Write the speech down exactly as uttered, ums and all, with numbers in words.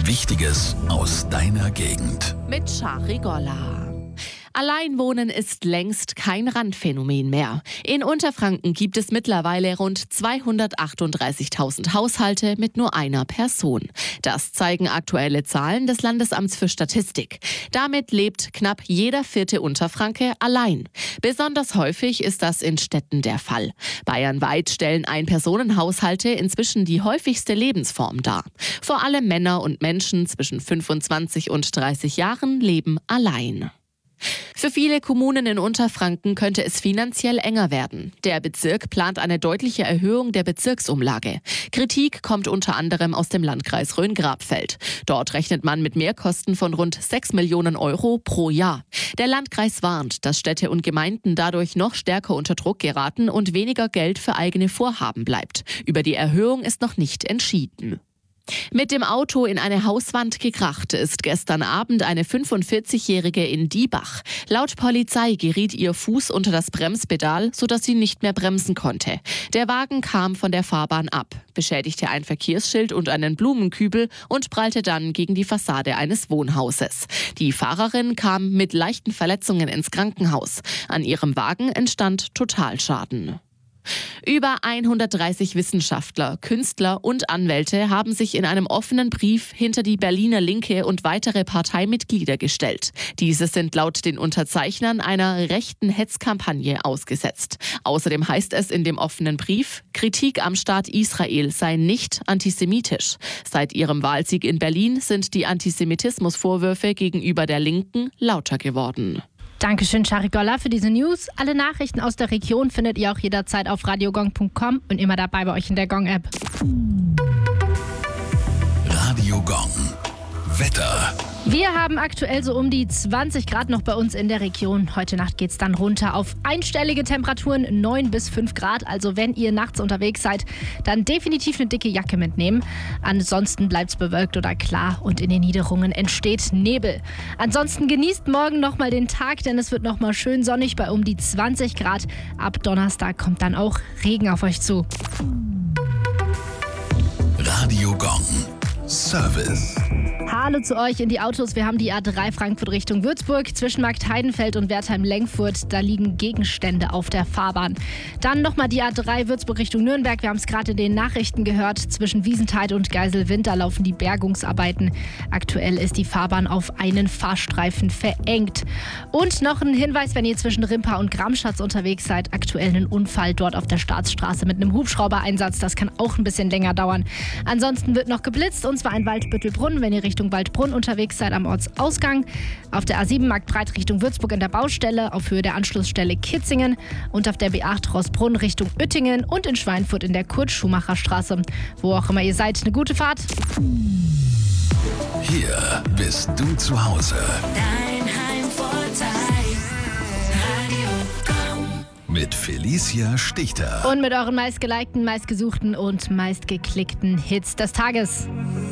Wichtiges aus deiner Gegend. Mit Charigolla. Alleinwohnen ist längst kein Randphänomen mehr. In Unterfranken gibt es mittlerweile rund zweihundertachtunddreißigtausend Haushalte mit nur einer Person. Das zeigen aktuelle Zahlen des Landesamts für Statistik. Damit lebt knapp jeder vierte Unterfranke allein. Besonders häufig ist das in Städten der Fall. Bayernweit stellen Ein-Personen-Haushalte inzwischen die häufigste Lebensform dar. Vor allem Männer und Menschen zwischen fünfundzwanzig und dreißig Jahren leben allein. Für viele Kommunen in Unterfranken könnte es finanziell enger werden. Der Bezirk plant eine deutliche Erhöhung der Bezirksumlage. Kritik kommt unter anderem aus dem Landkreis Rhön-Grabfeld. Dort rechnet man mit Mehrkosten von rund sechs Millionen Euro pro Jahr. Der Landkreis warnt, dass Städte und Gemeinden dadurch noch stärker unter Druck geraten und weniger Geld für eigene Vorhaben bleibt. Über die Erhöhung ist noch nicht entschieden. Mit dem Auto in eine Hauswand gekracht ist gestern Abend eine fünfundvierzigjährige in Diebach. Laut Polizei geriet ihr Fuß unter das Bremspedal, sodass sie nicht mehr bremsen konnte. Der Wagen kam von der Fahrbahn ab, beschädigte ein Verkehrsschild und einen Blumenkübel und prallte dann gegen die Fassade eines Wohnhauses. Die Fahrerin kam mit leichten Verletzungen ins Krankenhaus. An ihrem Wagen entstand Totalschaden. Über hundertdreißig Wissenschaftler, Künstler und Anwälte haben sich in einem offenen Brief hinter die Berliner Linke und weitere Parteimitglieder gestellt. Diese sind laut den Unterzeichnern einer rechten Hetzkampagne ausgesetzt. Außerdem heißt es in dem offenen Brief, Kritik am Staat Israel sei nicht antisemitisch. Seit ihrem Wahlsieg in Berlin sind die Antisemitismusvorwürfe gegenüber der Linken lauter geworden. Dankeschön, Charigolla, für diese News. Alle Nachrichten aus der Region findet ihr auch jederzeit auf radiogong punkt com und immer dabei bei euch in der Gong-App. Radio Gong. Wetter. Wir haben aktuell so um die zwanzig Grad noch bei uns in der Region. Heute Nacht geht es dann runter auf einstellige Temperaturen, neun bis fünf Grad. Also wenn ihr nachts unterwegs seid, dann definitiv eine dicke Jacke mitnehmen. Ansonsten bleibt es bewölkt oder klar und in den Niederungen entsteht Nebel. Ansonsten genießt morgen nochmal den Tag, denn es wird nochmal schön sonnig bei um die zwanzig Grad. Ab Donnerstag kommt dann auch Regen auf euch zu. Radio Gong. Service. Hallo zu euch in die Autos. Wir haben die A drei Frankfurt Richtung Würzburg. Zwischen Marktheidenfeld und Wertheim-Lengfurt, da liegen Gegenstände auf der Fahrbahn. Dann nochmal die A drei Würzburg Richtung Nürnberg. Wir haben es gerade in den Nachrichten gehört. Zwischen Wiesenthal und Geiselwind, da laufen die Bergungsarbeiten. Aktuell ist die Fahrbahn auf einen Fahrstreifen verengt. Und noch ein Hinweis, wenn ihr zwischen Rimpa und Gramschatz unterwegs seid. Aktuell ein Unfall dort auf der Staatsstraße mit einem Hubschrauber-Einsatz. Das kann auch ein bisschen länger dauern. Ansonsten wird noch geblitzt, und zwar in Waldbüttelbrunn, wenn ihr Richtung Waldbrunn unterwegs seid am Ortsausgang. Auf der A sieben Marktbreit Richtung Würzburg in der Baustelle, auf Höhe der Anschlussstelle Kitzingen und auf der B acht Rossbrunn Richtung Uettingen und in Schweinfurt in der Kurt-Schumacher-Straße. Wo auch immer ihr seid, eine gute Fahrt. Hier bist du zu Hause. Dein Heimvorteil. Radio Gong. Mit Felicia Stichter. Und mit euren meistgelikten, meistgesuchten und meistgeklickten Hits des Tages.